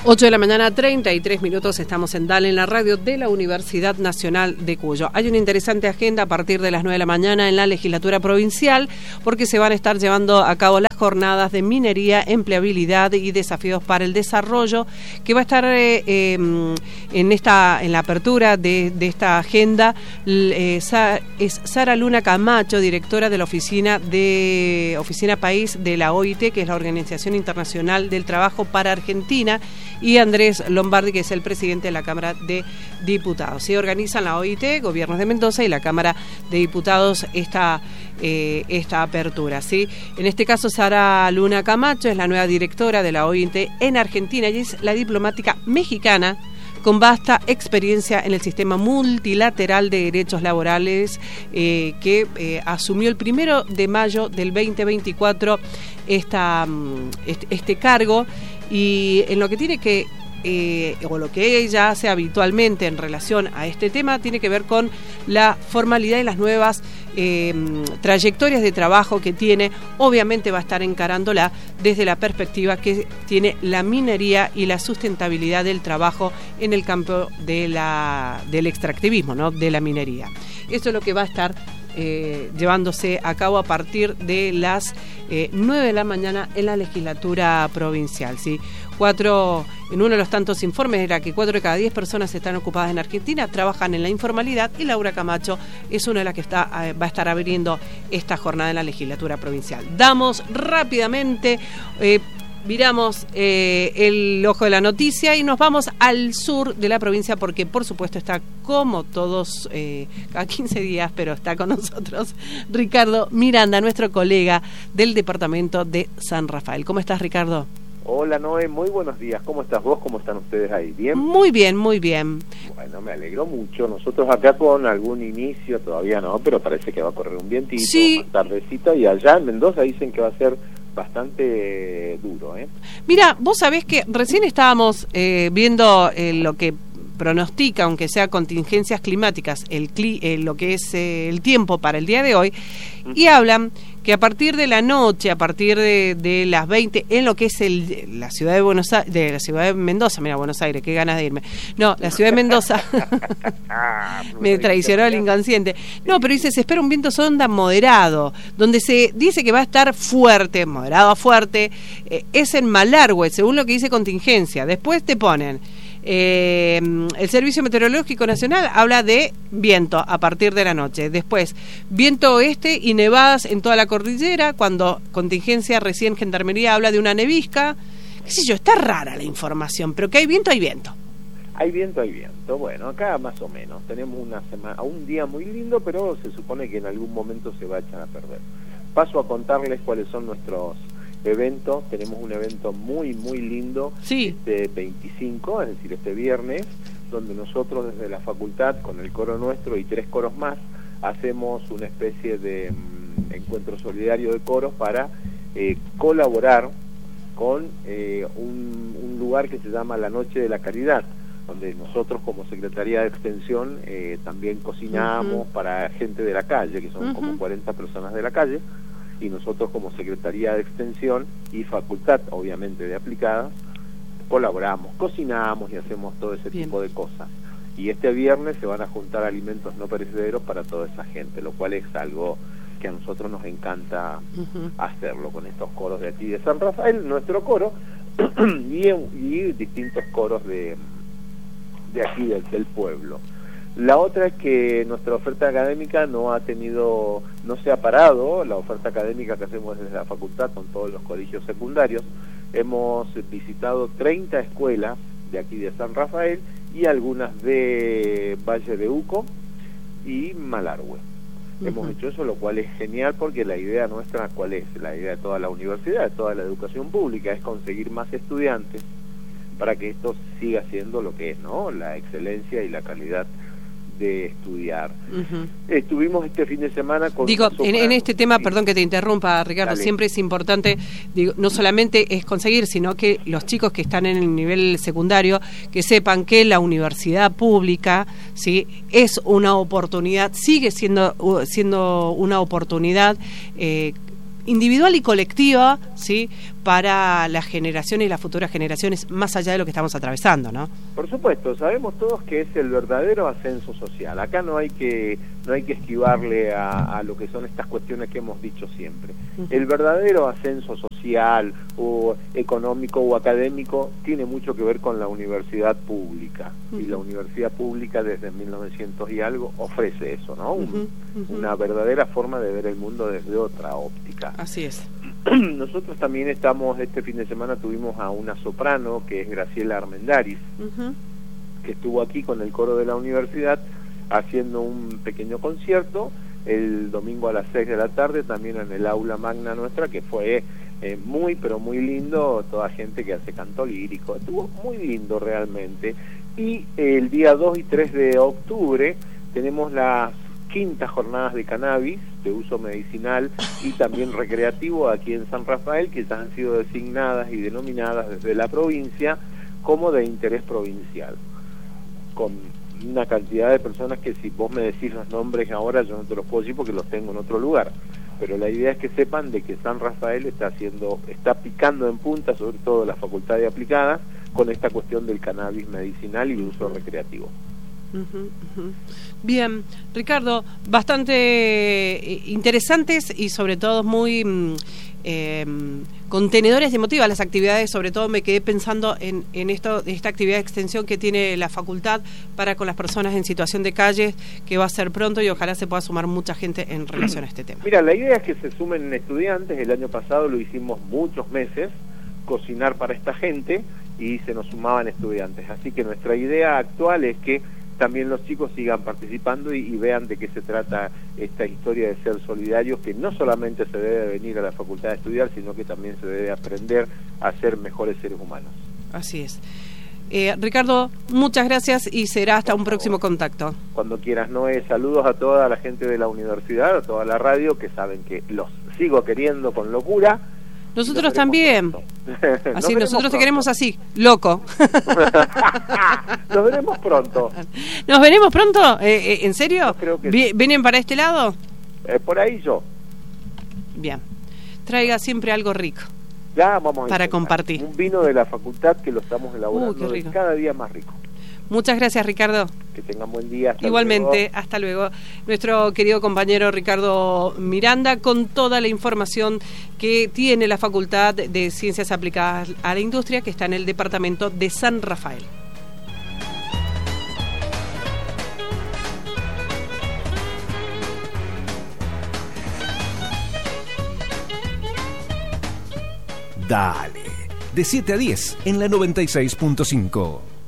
8 de la mañana, 33 minutos, estamos en Dale, en la radio de la Universidad Nacional de Cuyo. Hay una interesante agenda a partir de las 9 de la mañana en la legislatura provincial, porque se van a estar llevando a cabo las jornadas de minería, empleabilidad y desafíos para el desarrollo, que va a estar en la apertura de esta agenda. Es Sara Luna Camacho, directora de la Oficina País de la OIT, que es la Organización Internacional del Trabajo para Argentina, y Andrés Lombardi, que es el presidente de la Cámara de Diputados. Se organizan la OIT, Gobiernos de Mendoza y la Cámara de Diputados esta apertura, ¿sí? En este caso, Sara Luna Camacho es la nueva directora de la OIT en Argentina y es la diplomática mexicana con vasta experiencia en el sistema multilateral de derechos laborales que asumió el 1 de mayo del 2024 este cargo, y en lo que tiene que o lo que ella hace habitualmente en relación a este tema tiene que ver con la formalidad y las nuevas trayectorias de trabajo que tiene. Obviamente va a estar encarándola desde la perspectiva que tiene la minería y la sustentabilidad del trabajo en el campo del extractivismo, ¿no?, de la minería. Eso es lo que va a estar llevándose a cabo a partir de las 9 de la mañana en la legislatura provincial, ¿sí? En uno de los tantos informes era que 4 de cada 10 personas están ocupadas en Argentina, trabajan en la informalidad, y Laura Camacho es una de las que va a estar abriendo esta jornada en la legislatura provincial. Damos rápidamente, miramos el ojo de la noticia y nos vamos al sur de la provincia, porque por supuesto está, como todos, cada 15 días, pero está con nosotros Ricardo Miranda, nuestro colega del departamento de San Rafael. ¿Cómo estás, Ricardo? Hola, Noé, muy buenos días. ¿Cómo estás vos? ¿Cómo están ustedes ahí? ¿Bien? Muy bien, muy bien. Bueno, me alegro mucho. Nosotros acá con algún inicio, todavía no, pero parece que va a correr un vientito, sí, más tardecita, y allá en Mendoza dicen que va a ser bastante duro, ¿eh? Mira, vos sabés que recién estábamos viendo lo que pronostica, aunque sea contingencias climáticas, lo que es el tiempo para el día de hoy, y hablan que a partir de la noche, a partir de las 20, en lo que es la ciudad de la ciudad de Mendoza, mira, Buenos Aires, qué ganas de irme. No, la ciudad de Mendoza, me traicionó el inconsciente. No, pero dice, se espera un viento sonda moderado, donde se dice que va a estar fuerte, moderado a fuerte, es en Malargüe, según lo que dice contingencia. Después te ponen el Servicio Meteorológico Nacional habla de viento a partir de la noche, después viento oeste y nevadas en toda la cordillera, cuando contingencia recién Gendarmería habla de una nevisca, qué sé yo, está rara la información, pero que hay viento, hay viento. Hay viento, hay viento. Bueno, acá más o menos tenemos un día muy lindo, pero se supone que en algún momento se va a echar a perder. Paso a contarles cuáles son nuestros eventos. Tenemos un evento muy muy lindo, sí, este 25, es decir, este viernes, donde nosotros desde la facultad, con el coro nuestro y 3 coros más, hacemos una especie de encuentro solidario de coros para colaborar con un lugar que se llama La Noche de la Caridad, donde nosotros como Secretaría de Extensión también cocinamos para gente de la calle, que son como 40 personas de la calle, y nosotros como Secretaría de Extensión y Facultad, obviamente de Aplicadas, colaboramos, cocinamos y hacemos todo ese tipo de cosas. Y este viernes se van a juntar alimentos no perecederos para toda esa gente, lo cual es algo que a nosotros nos encanta hacerlo con estos coros de aquí de San Rafael, nuestro coro, y distintos coros de aquí del pueblo. La otra es que nuestra oferta académica no se ha parado, la oferta académica que hacemos desde la facultad con todos los colegios secundarios. Hemos visitado 30 escuelas de aquí de San Rafael y algunas de Valle de Uco y Malargüe. Hemos hecho eso, lo cual es genial, porque la idea nuestra, ¿cuál es? La idea de toda la universidad, de toda la educación pública, es conseguir más estudiantes para que esto siga siendo lo que es, ¿no? La excelencia y la calidad de estudiar. Estuvimos este fin de semana con... en este tema, sí, perdón que te interrumpa, Ricardo, dale. Siempre es importante, no solamente es conseguir, sino que los chicos que están en el nivel secundario, que sepan que la universidad pública, ¿sí?, es una oportunidad, sigue siendo una oportunidad individual y colectiva, ¿sí?, para las generaciones y las futuras generaciones, más allá de lo que estamos atravesando, ¿no? Por supuesto, sabemos todos que es el verdadero ascenso social. Acá no hay que esquivarle a lo que son estas cuestiones que hemos dicho siempre. El verdadero ascenso social o económico o académico tiene mucho que ver con la universidad pública. Y la universidad pública desde 1900 y algo ofrece eso, ¿no? Una verdadera forma de ver el mundo desde otra óptica. Así es. Nosotros también este fin de semana tuvimos a una soprano que es Graciela Armendáriz, que estuvo aquí con el coro de la universidad haciendo un pequeño concierto el domingo a las 6 de la tarde, también en el aula magna nuestra, que fue muy, pero muy lindo, toda gente que hace canto lírico, estuvo muy lindo realmente. Y el día 2 y 3 de octubre tenemos las quintas jornadas de cannabis de uso medicinal y también recreativo aquí en San Rafael, que ya han sido designadas y denominadas desde la provincia como de interés provincial, con una cantidad de personas que si vos me decís los nombres ahora yo no te los puedo decir porque los tengo en otro lugar, pero la idea es que sepan de que San Rafael está picando en punta, sobre todo la Facultad de Aplicadas, con esta cuestión del cannabis medicinal y uso recreativo. Bien, Ricardo, bastante interesantes y sobre todo muy contenedores de emotivas las actividades. Sobre todo me quedé pensando en esta actividad de extensión que tiene la facultad para con las personas en situación de calle, que va a ser pronto y ojalá se pueda sumar mucha gente en relación a este tema. Mira, la idea es que se sumen estudiantes. El año pasado lo hicimos muchos meses, cocinar para esta gente, y se nos sumaban estudiantes, así que nuestra idea actual es que también los chicos sigan participando y vean de qué se trata esta historia de ser solidarios, que no solamente se debe venir a la facultad a estudiar, sino que también se debe aprender a ser mejores seres humanos. Así es. Ricardo, muchas gracias y será hasta un próximo contacto. Cuando quieras, Noé. Saludos a toda la gente de la universidad, a toda la radio, que saben que los sigo queriendo con locura. Nosotros también. Así, nosotros te queremos así, loco. Nos veremos pronto. ¿Nos veremos pronto? ¿En serio? Creo que ¿Vienen para este lado? Por ahí yo. Bien. Traiga siempre algo rico. Ya vamos para compartir. Un vino de la facultad que lo estamos elaborando cada día más rico. Muchas gracias, Ricardo. Que tengan buen día. Igualmente, hasta luego. Nuestro querido compañero Ricardo Miranda con toda la información que tiene la Facultad de Ciencias Aplicadas a la Industria, que está en el departamento de San Rafael. Dale, de 7 a 10 en la 96.5.